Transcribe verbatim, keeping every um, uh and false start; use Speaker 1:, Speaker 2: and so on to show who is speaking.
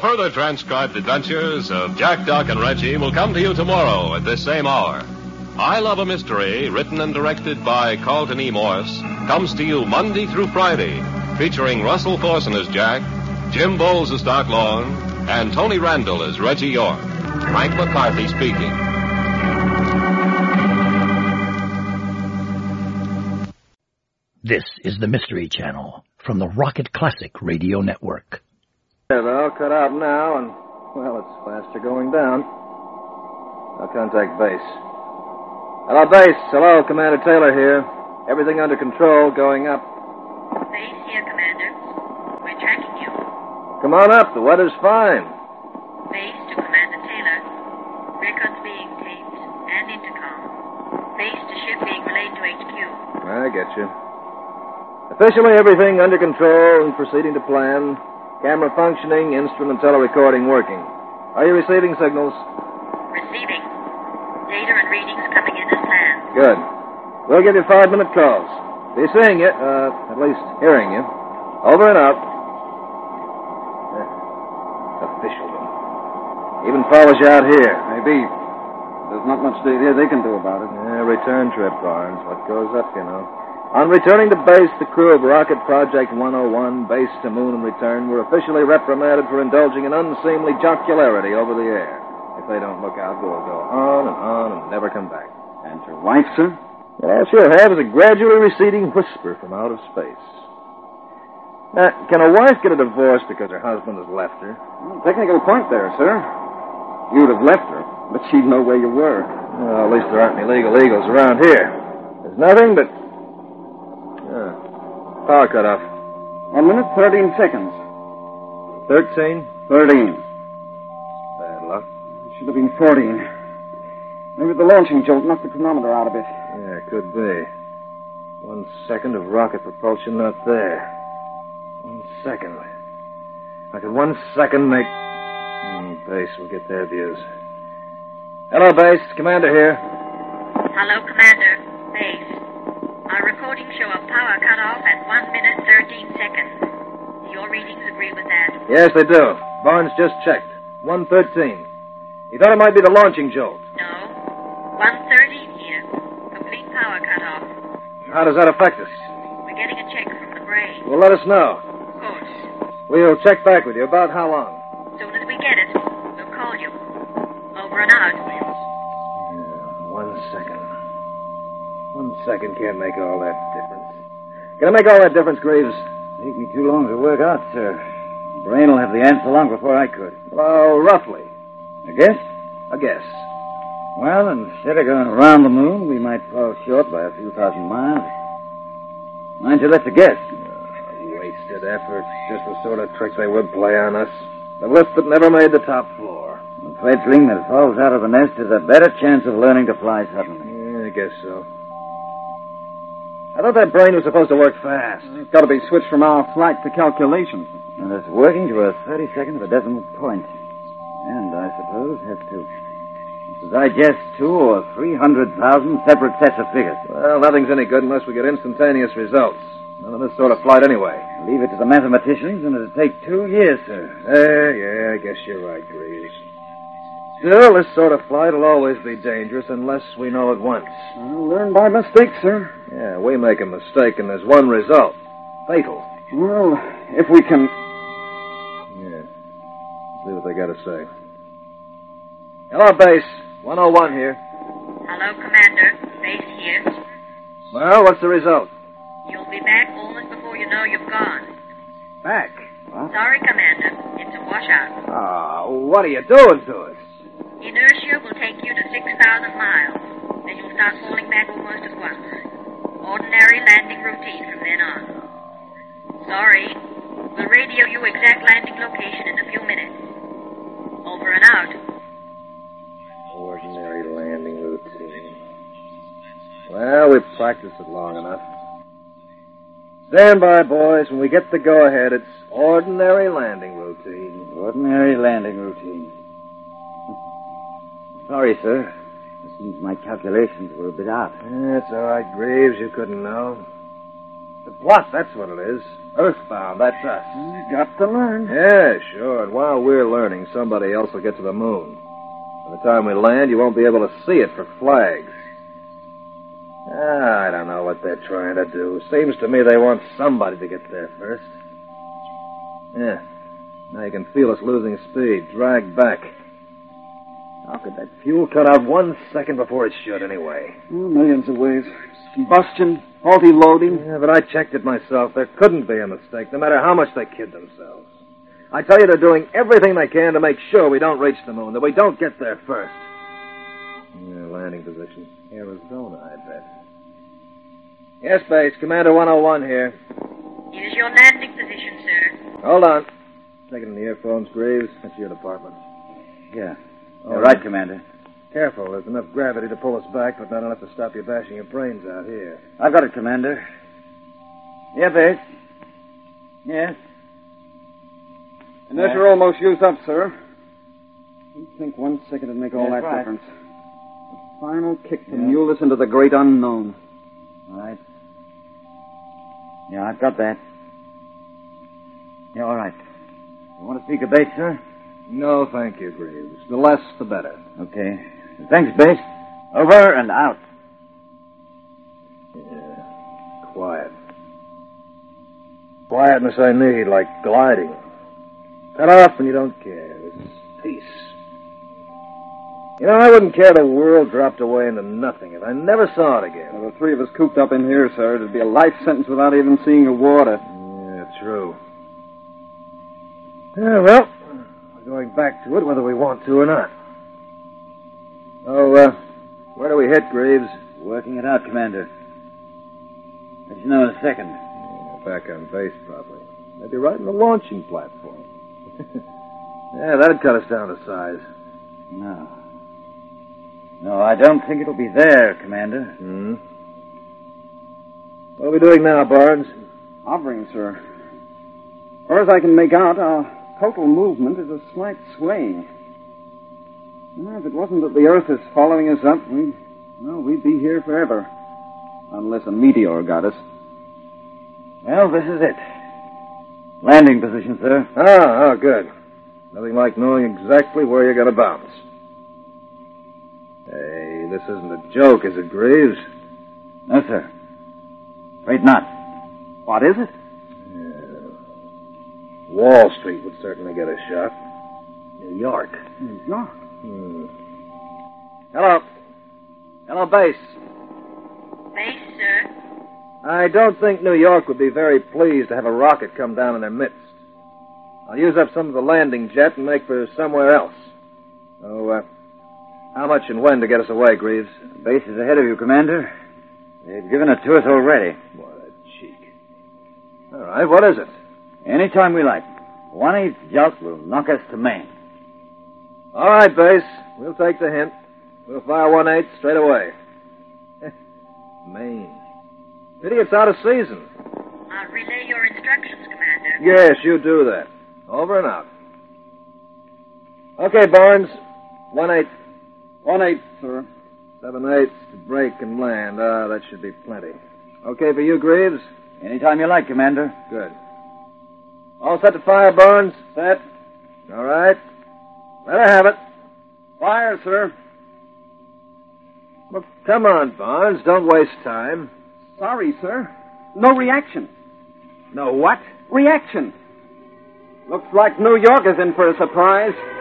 Speaker 1: further transcribed adventures of Jack, Doc, and Reggie will come to you tomorrow at this same hour. I Love a Mystery, written and directed by Carlton E. Morse, comes to you Monday through Friday, featuring Russell Thorson as Jack, Jim Bowles as Doc Long, and Tony Randall as Reggie York. Frank McCarthy speaking.
Speaker 2: This is the Mystery Channel from the Rocket Classic Radio Network.
Speaker 3: Yeah, they're all cut out now, and, well, it's faster going down. I'll contact base. Hello, base. Hello, Commander Taylor here. Everything under control, going up.
Speaker 4: Base here, Commander. We're tracking you.
Speaker 3: Come on up. The weather's fine.
Speaker 4: Base to Commander Taylor. Records being taped and intercom. Base to ship being relayed to H Q.
Speaker 3: I get you. Officially, everything under control and proceeding to plan. Camera functioning, instrument and telerecording working. Are you receiving signals?
Speaker 4: Receiving. Data and readings coming in as planned.
Speaker 3: Good. We'll give you five-minute calls. Be seeing you, uh, at least hearing you. Over and out. Eh, officialdom. Even follows you out here.
Speaker 5: Maybe. There's not much they, they can do about it.
Speaker 3: Yeah, return trip, Barnes. What goes up, you know. On returning to base, the crew of Rocket Project one oh one, base to moon and return, were officially reprimanded for indulging in unseemly jocularity over the air. If they don't look out, we'll go on and on and never come back.
Speaker 5: And your wife, sir?
Speaker 3: Well, all she'll have is a gradually receding whisper from out of space. Now, can a wife get a divorce because her husband has left her?
Speaker 5: Well, technical point there, sir. You'd have left her, but she'd know where you were.
Speaker 3: Well, at least there aren't any legal eagles around here. There's nothing but... Uh, power cut off.
Speaker 5: One minute, thirteen seconds.
Speaker 3: Thirteen?
Speaker 5: Thirteen.
Speaker 3: Bad luck.
Speaker 5: It should have been fourteen. Maybe the launching jolt knocked the chronometer out a bit.
Speaker 3: Yeah, could be. One second of rocket propulsion not there. One second. I could one second make... Mm, base will get their views. Hello, base. Commander here.
Speaker 4: Hello, Commander. Base. Our recordings show a power cutoff at one minute, thirteen seconds. Your readings agree with that?
Speaker 3: Yes, they do. Barnes just checked. one thirteen. He thought it might be the launching jolt.
Speaker 4: No. one thirteen here. Complete power cutoff.
Speaker 3: How does that affect us?
Speaker 4: We're getting a check from the brain.
Speaker 3: Well, let us know.
Speaker 4: Of course.
Speaker 3: We'll check back with you. About how long?
Speaker 4: As soon as we get it, we'll call you. Over and out.
Speaker 3: Yeah, one second. One second can't make all that difference. Can it make all that difference, Greaves?
Speaker 5: Take me too long to work out, sir. Brain will have the answer long before I could.
Speaker 3: Well, roughly.
Speaker 5: A guess?
Speaker 3: A guess.
Speaker 5: Well, instead of going around the moon, we might fall short by a few thousand miles. Mind you, that's a guess.
Speaker 3: Uh, wasted effort. Just the sort of trick they would play on us. The lift that never made the top floor.
Speaker 5: A fledgling that falls out of the nest has a better chance of learning to fly suddenly.
Speaker 3: Yeah, I guess so. I thought that brain was supposed to work fast.
Speaker 5: It's got to be switched from our flight to calculations. And it's working to a thirty-second of a decimal point. And I suppose has to digest two or three hundred thousand separate sets of figures.
Speaker 3: Well, nothing's any good unless we get instantaneous results. None of this sort of flight anyway.
Speaker 5: Leave it to the mathematicians, and it'll take two years, sir.
Speaker 3: Yeah, yeah, I guess you're right, Greaves. Still, this sort of flight will always be dangerous unless we know it once.
Speaker 5: I'll learn by mistake, sir.
Speaker 3: Yeah, we make a mistake, and there's one result. Fatal.
Speaker 5: Well, if we can...
Speaker 3: Yeah. See what they got to say. Hello, base. one oh one here.
Speaker 4: Hello, Commander. Base here.
Speaker 3: Well, what's the result?
Speaker 4: You'll be back almost before you know you've gone.
Speaker 3: Back?
Speaker 5: Huh?
Speaker 4: Sorry, Commander. It's a washout.
Speaker 3: Oh, what are you doing to us?
Speaker 4: Inertia will take you to six thousand miles. Then you'll start falling back almost at once. Ordinary landing routine from then on. Sorry. We'll radio you exact landing location in a few minutes. Over and out.
Speaker 3: Ordinary landing routine. Well, we've practiced it long enough. Stand by, boys. When we get the go-ahead, it's ordinary landing routine.
Speaker 5: Ordinary landing routine. Sorry, sir. It seems my calculations were a bit out.
Speaker 3: That's all right, Greaves. You couldn't know. The what? That's what it is. Earthbound, that's us.
Speaker 5: You got to learn.
Speaker 3: Yeah, sure. And while we're learning, somebody else will get to the moon. By the time we land, you won't be able to see it for flags. Ah, I don't know what they're trying to do. Seems to me they want somebody to get there first. Yeah. Now you can feel us losing speed, dragged back. How could that fuel cut out one second before it should, anyway?
Speaker 5: Oh, millions of ways. Combustion, faulty loading.
Speaker 3: Yeah, but I checked it myself. There couldn't be a mistake, no matter how much they kid themselves. I tell you, they're doing everything they can to make sure we don't reach the moon, that we don't get there first. Yeah, landing position. Arizona, I bet. Yes, Base. Commander one oh one here.
Speaker 4: Here's your landing position, sir.
Speaker 3: Hold on. Taking in the earphones, Graves. That's your department.
Speaker 5: Yeah. All right, Commander.
Speaker 3: Careful. There's enough gravity to pull us back, but not enough to stop you bashing your brains out here.
Speaker 5: I've got it, Commander. Yeah, Base. Yes.
Speaker 6: Inertia almost used up, sir. You think one second would make all
Speaker 5: That's
Speaker 6: that
Speaker 5: right.
Speaker 6: difference. The final kick to
Speaker 5: Yeah.
Speaker 6: mule us into the great unknown.
Speaker 5: All right. Yeah, I've got that. Yeah, all right. You want to speak a base, sir?
Speaker 3: No, thank you, Graves. The less, the better.
Speaker 5: Okay. Thanks, base. Over and out.
Speaker 3: Yeah. Quiet. Quietness I need, like gliding. Cut off when you don't care. This is peace. You know, I wouldn't care the world dropped away into nothing if I never saw it again.
Speaker 6: Well, the three of us cooped up in here, sir, it'd be a life sentence without even seeing the water.
Speaker 3: Yeah, true. Yeah, well, we're going back to it whether we want to or not. Oh, uh, where do we hit, Graves?
Speaker 5: Working it out, Commander. Let you know in a second.
Speaker 3: Yeah, back on base, probably. Maybe right in the launching platform. Yeah, that'd cut us down to size.
Speaker 5: No. No, I don't think it'll be there, Commander.
Speaker 3: Hmm? What are we doing now, Barnes?
Speaker 6: Hovering, sir. As far as I can make out, our total movement is a slight swaying. Well, if it wasn't that the Earth is following us up, we'd, well, we'd be here forever. Unless a meteor got us.
Speaker 5: Well, this is it. Landing position, sir.
Speaker 3: Oh, oh, good. Nothing like knowing exactly where you're going to bounce. Hey, this isn't a joke, is it, Graves?
Speaker 5: No, sir. Afraid not.
Speaker 6: What is it?
Speaker 3: Yeah. Wall Street would certainly get a shot. New York.
Speaker 6: New York.
Speaker 3: Hmm. Hello. Hello, base.
Speaker 4: Base, sir.
Speaker 3: I don't think New York would be very pleased to have a rocket come down in their midst. I'll use up some of the landing jet and make for somewhere else. Oh, uh, how much and when to get us away, Greaves?
Speaker 5: Base is ahead of you, Commander. They've given it to us already.
Speaker 3: What a cheek. All right, what is it?
Speaker 5: Anytime we like. One-eighth jolt will knock us to Maine.
Speaker 3: All right, base. We'll take the hint. We'll fire one-eighth straight away. Maine. Pity it's out of season.
Speaker 4: I'll relay your instructions, Commander.
Speaker 3: Yes, you do that. Over and out. Okay, Barnes. One-eighth.
Speaker 6: One-eighth, sir.
Speaker 3: Seven-eighths to break and land. Ah, that should be plenty. Okay for you, Greaves?
Speaker 5: Anytime you like, Commander.
Speaker 3: Good. All set to fire, Barnes?
Speaker 6: Set.
Speaker 3: All right. Let her have it.
Speaker 6: Fire, sir.
Speaker 3: Well, come on, Barnes. Don't waste time.
Speaker 6: Sorry, sir. No reaction.
Speaker 3: No what?
Speaker 6: Reaction. Looks like New York is in for a surprise.